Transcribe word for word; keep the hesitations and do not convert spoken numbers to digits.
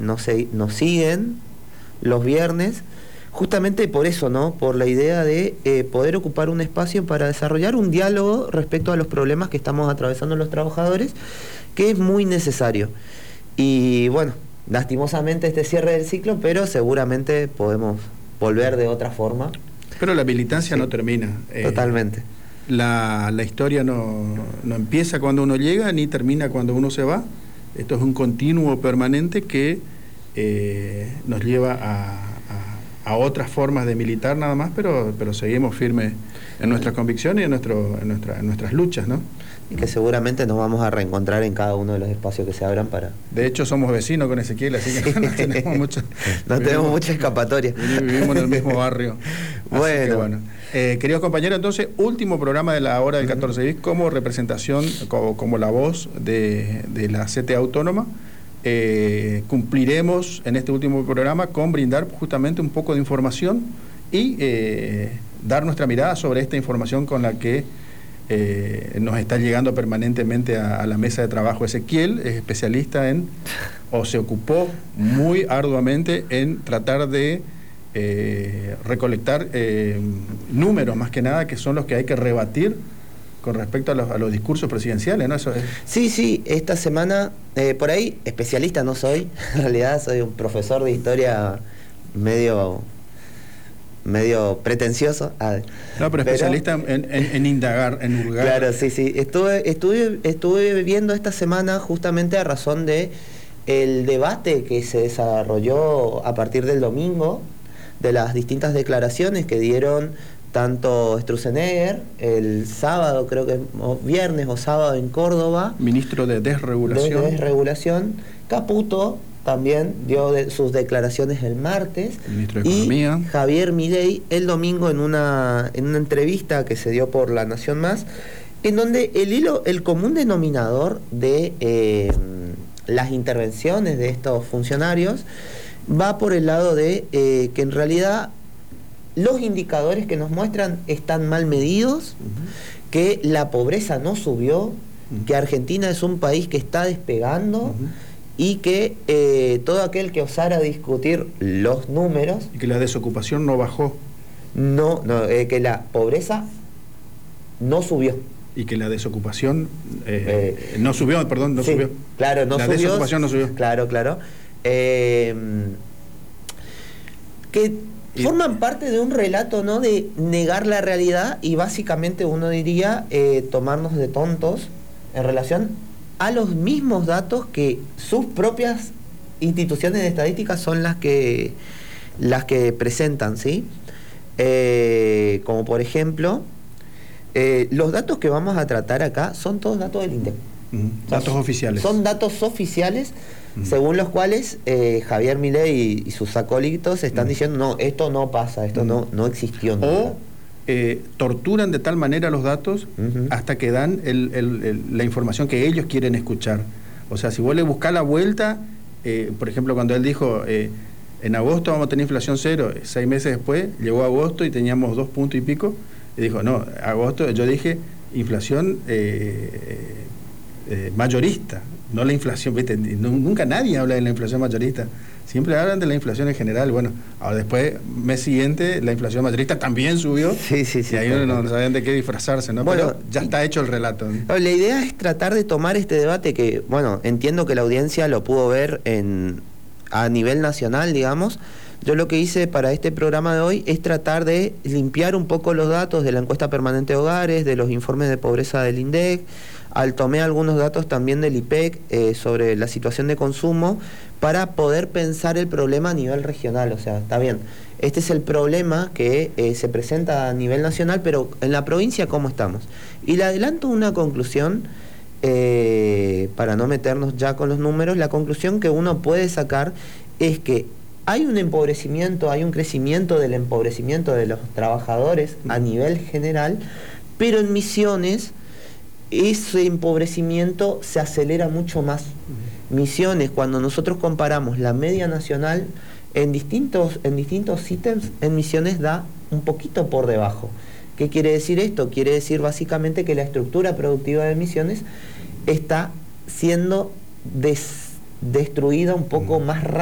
nos, nos siguen los viernes, justamente por eso, ¿no? Por la idea de eh, poder ocupar un espacio para desarrollar un diálogo respecto a los problemas que estamos atravesando los trabajadores, que es muy necesario. Y bueno, lastimosamente este cierre del ciclo, pero seguramente podemos volver de otra forma. Pero la militancia sí. no termina. Totalmente. Eh, la, la historia no, no empieza cuando uno llega, ni termina cuando uno se va. Esto es un continuo permanente que eh, nos lleva a... a otras formas de militar nada más, pero, pero seguimos firmes en nuestras convicciones y en, nuestro, en, nuestra, en nuestras luchas, ¿no? Y que seguramente nos vamos a reencontrar en cada uno de los espacios que se abran para... De hecho, somos vecinos con Ezequiel, así que no tenemos mucha... no vivimos, tenemos mucha escapatoria. Vivimos en el mismo barrio. Bueno. bueno. Eh, queridos compañeros, entonces, último programa de la hora del catorce bis como representación, como, como la voz de, de la C T A Autónoma. Eh, cumpliremos en este último programa con brindar justamente un poco de información y eh, dar nuestra mirada sobre esta información con la que eh, nos está llegando permanentemente a, a la mesa de trabajo. Ezequiel es especialista en, o se ocupó muy arduamente en tratar de eh, recolectar eh, números más que nada, que son los que hay que rebatir con respecto a los, a los discursos presidenciales, ¿no? Eso es... Sí, sí, esta semana, eh, por ahí, especialista no soy, en realidad soy un profesor de historia medio medio pretencioso. Ah, no, pero especialista pero, en, en, en indagar, en hurgar. Claro, sí, sí. Estuve, estuve, estuve viendo esta semana justamente a razón de el debate que se desarrolló a partir del domingo, de las distintas declaraciones que dieron tanto Sturzenegger, el sábado, creo que o viernes o sábado en Córdoba. Ministro de Desregulación. De Desregulación. Caputo también dio de, sus declaraciones el martes. El ministro de Economía. Y Javier Milei el domingo en una, en una entrevista que se dio por La Nación Más, en donde el hilo, el común denominador de eh, las intervenciones de estos funcionarios va por el lado de eh, que en realidad los indicadores que nos muestran están mal medidos, uh-huh. que la pobreza no subió, uh-huh. que Argentina es un país que está despegando, uh-huh. y que eh, todo aquel que osara discutir los números... Y que la desocupación no bajó. No, no eh, que la pobreza no subió. Y que la desocupación eh, eh, no subió, perdón, no sí, subió. Claro, no la subió. La desocupación no subió. Claro, claro. Eh, que... forman parte de un relato, ¿no?, de negar la realidad y básicamente uno diría eh, tomarnos de tontos en relación a los mismos datos que sus propias instituciones de estadística son las que las que presentan, ¿sí? Eh, como por ejemplo, eh, los datos que vamos a tratar acá son todos datos del INDEC. Mm, datos son, oficiales. Son datos oficiales. Mm. Según los cuales eh, Javier Milei y, y sus acólitos están mm. diciendo, no, esto no pasa, esto mm. no, no existió nunca. O eh, torturan de tal manera los datos uh-huh. hasta que dan el, el, el, la información que ellos quieren escuchar. O sea, si vos le buscás la vuelta, eh, por ejemplo, cuando él dijo, eh, en agosto vamos a tener inflación cero, seis meses después, llegó agosto y teníamos dos puntos y pico, y dijo, no, agosto, yo dije, inflación eh, eh, mayorista, no la inflación, ¿viste? Nunca nadie habla de la inflación mayorista, siempre hablan de la inflación en general. Bueno, ahora después, mes siguiente, la inflación mayorista también subió, sí, sí, sí, y ahí no, no sabían de qué disfrazarse, ¿no? Bueno, pero ya está hecho el relato, ¿no? La idea es tratar de tomar este debate que, bueno, entiendo que la audiencia lo pudo ver en, a nivel nacional, digamos. Yo lo que hice para este programa de hoy es tratar de limpiar un poco los datos de la encuesta permanente de hogares, de los informes de pobreza del INDEC. Al tomé algunos datos también del I P E C eh, sobre la situación de consumo para poder pensar el problema a nivel regional. O sea, está bien, este es el problema que eh, se presenta a nivel nacional, pero en la provincia, ¿cómo estamos? Y le adelanto una conclusión, eh, para no meternos ya con los números, la conclusión que uno puede sacar es que hay un empobrecimiento, hay un crecimiento del empobrecimiento de los trabajadores a nivel general, pero en Misiones ese empobrecimiento se acelera mucho más. Misiones, cuando nosotros comparamos la media nacional en distintos, en distintos ítems, en Misiones da un poquito por debajo. ¿Qué quiere decir esto? Quiere decir básicamente que la estructura productiva de Misiones está siendo des, destruida un poco más rápido